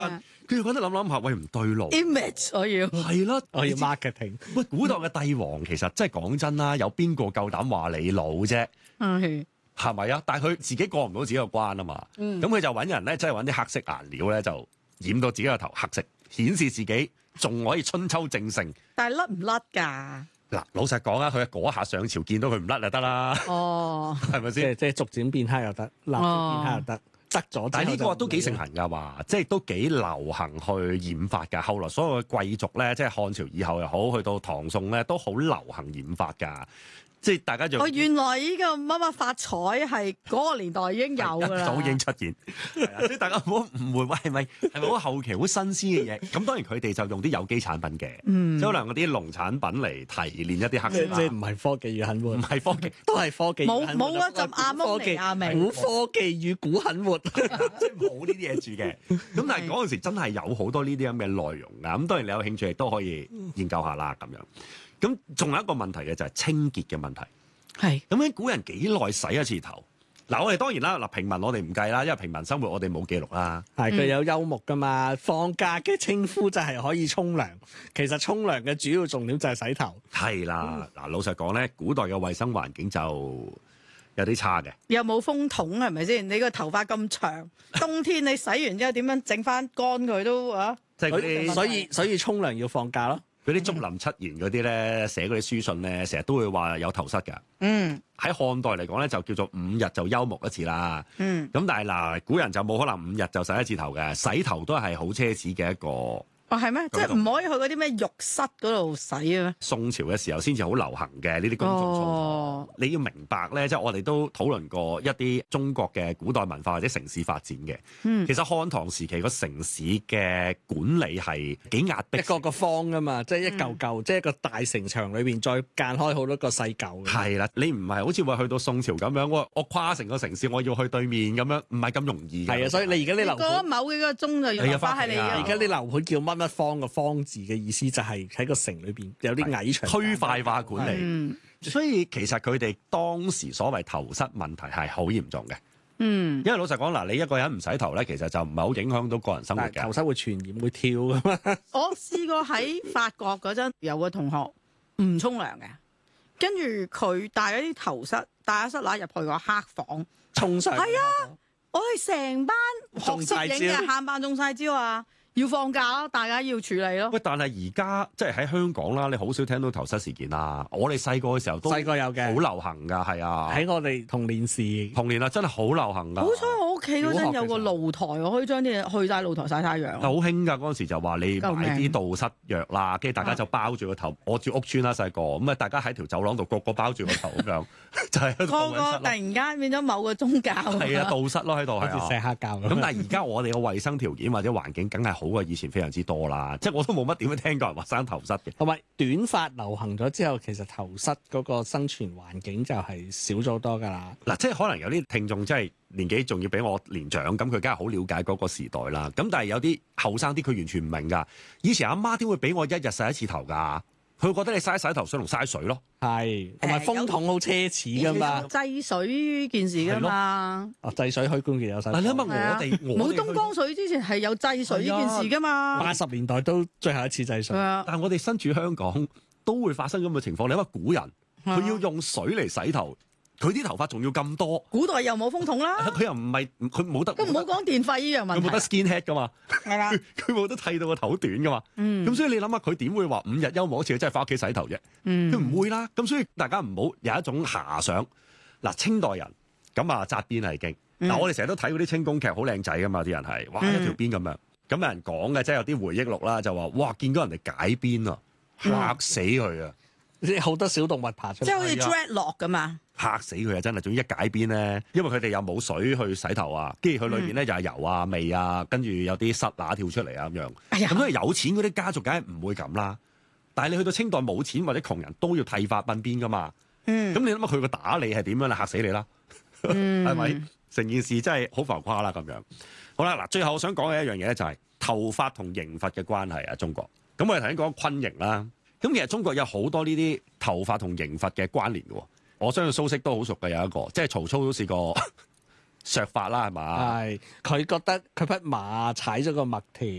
佢就覺得諗下，喂唔對路 image 我要係啦， 我要 marketing。 喂，古代嘅帝王其實真係講真啦，有邊個夠膽話你老啫？係咪啊？但係佢自己過唔到自己個關啊嘛。咁佢就揾人咧，即係揾啲黑色顏料咧，就染到自己個頭黑色，顯示自己仲可以春秋正盛。 但係甩唔甩㗎？ 嗱，老實講啊，佢嗰下上朝見到佢唔甩就得啦。 哦， 係咪先？ 即係逐漸變黑又得，立即變黑又得，得咗。 但係呢個都幾盛行㗎話，即係都幾流行去染髮㗎。後來所有嘅貴族咧，即係漢朝以後又好，去到唐宋咧，都好流行染髮㗎。即係大家就原來呢個乜乜發彩係嗰個年代已經有㗎啦， 早已經出現。係啊，即係大家唔好誤會，喂係咪好後期好新鮮嘅嘢？咁當然佢哋就用啲有機產品嘅，即係可能嗰啲農產品嚟提煉一啲黑色啦。 即係唔係科技與狠活， 唔係科技， 都係科技。 冇一陣阿摩尼亞味， 古科技與古狠活， 即係冇呢啲嘢住嘅。咁但係嗰陣時真係有好多呢啲咁嘅內容㗎。咁當然你有興趣亦都可以研究下啦咁樣。咁仲有一個問題嘅就係清潔嘅問題。 係咁樣古人幾耐洗一次頭？嗱，我哋當然啦，嗱平民我哋唔計啦，因為平民生活我哋冇記錄啦。 係佢有休沐噶嘛？放假嘅稱呼就係可以沖涼。其實沖涼嘅主要重點就係洗頭。 係啦，嗱老實講咧，古代嘅衛生環境就有啲差嘅。 有冇風筒係咪先？你個頭髮咁長，冬天你洗完之後點樣整翻乾佢都啊？ 即係嗰啲所以沖涼要放假咯。 嗰啲竹林七賢嗰啲咧，寫嗰啲書信咧，成日都會話有頭虱㗎。喺漢代嚟講咧，就叫做5日就休沐一次啦。咁但係嗱，古人就冇可能5日就洗一次頭嘅，洗頭都係好奢侈嘅一個。 哦，係咩？即係唔可以去嗰啲咩浴室嗰度洗嘅咩？ 宋朝嘅時候先至好流行嘅呢啲公眾澡堂。你要明白咧，即係我哋都討論過一啲中國嘅古代文化或者城市發展嘅。其實漢唐時期個城市嘅管理係幾壓迫， 一個方噶嘛，即係一嚿嚿，即係一個大城牆裏邊再間開好多個細嚿。 係啦，你唔係好似話去到宋朝咁樣，我跨成個城市，我要去對面咁樣，唔係咁容易。 係啊，所以你而家啲樓盤某幾個鐘就要翻喺你。 而家啲樓盤叫乜乜方，個方字嘅意思就係喺個城裏邊有啲矮牆。 區塊化管理。所以其實佢哋當時所謂頭虱問題係好嚴重嘅。因為老實講嗱，你一個人唔洗頭咧，其實就唔係好影響到個人生活嘅。 頭虱會傳染，會跳噶嘛。 我試過喺法國嗰陣，有個同學唔沖涼嘅，跟住佢帶咗啲頭虱，帶咗虱乸入去個黑房沖上。 係啊，我哋成班學攝影嘅喊班中晒招啊！要放假咯，大家要處理咯。 喂，但係而家即係喺香港啦，你好少聽到頭虱事件啦。我哋細個嘅時候都細個有嘅， 好流行㗎，係啊。 喺我哋童年時， 童年啊，真係好流行㗎。 好彩我屋企嗰陣有個露台，我可以將啲嘢去晒露台曬太陽。 好興㗎，嗰陣時就話你買啲杜虱藥啦，跟住大家就包住個頭。我住屋村啦，細個咁啊，大家喺條走廊度個個包住個頭咁樣，就係個個突然間變咗某個宗教。 係啊，杜虱咯喺度， 好似錫克教咁。 咁但係而家我哋嘅衞生條件或者環境梗係好過以前非常之多啦，即係我都冇乜點樣聽過人話生頭虱嘅。 同埋短髮流行咗之後，其實頭虱嗰個生存環境就係少咗好多㗎啦。 嗱，即係可能有啲聽眾真係年紀仲要比我年長，咁佢梗係好了解嗰個時代啦。咁但係有啲後生啲，佢完全唔明㗎。以前阿媽點會俾我一日洗一次頭㗎？佢覺得你嘥洗頭水同嘥水咯。 係，同埋風筒好奢侈㗎嘛。 制水件事㗎嘛。 制水許冠傑有首。 嗱，你諗下我哋冇東江水之前係有制水呢件事㗎嘛。 80年代都最後一次制水。 但係我哋身處香港都會發生咁嘅情況。你諗下古人，佢要用水嚟洗頭。佢啲頭髮仲要咁多， 古代又冇風筒啦， 佢又唔係佢冇得， 都唔好講電費呢樣問題， 佢冇得 skin head 噶嘛， 係啦， 佢冇得剃到個頭短噶嘛，咁所以你諗下佢點會話5日休沐一次，佢真係翻屋企洗頭啫？佢唔會啦，咁所以大家唔好有一種遐想。嗱，清代人咁啊紮辮係勁，嗱我哋成日都睇嗰啲清宮劇好靚仔噶嘛，啲人係哇一條辮咁樣，咁有人講嘅即係有啲回憶錄啦，就話哇見到人哋解辮啊，嚇死佢啊！ 即係好多小動物爬出嚟， 即係好似 dreadlock 咁嘛， 嚇死佢啊！真係，總之一解辮咧，因為佢哋又冇水去洗頭啊，跟住佢裏邊咧就係油啊、味啊，跟住有啲虱乸跳出嚟啊咁樣。咁所以有錢嗰啲家族梗係唔會咁啦。但係你去到清代冇錢或者窮人都要剃髮鬢邊噶嘛。咁你諗下佢個打理係點樣啦？嚇死你啦，係咪？成件事真係好浮誇啦咁樣。好啦，嗱，最後我想講嘅一樣嘢咧就係頭髮同刑罰嘅關係啊，中國。咁我哋頭先講昆刑啦。咁其實中國有好多呢啲頭髮同刑罰嘅關聯嘅喎，我相信蘇軾都好熟嘅有一個，即係曹操都試過削法啦，係嘛？ 係佢覺得佢匹馬踩咗個麥田，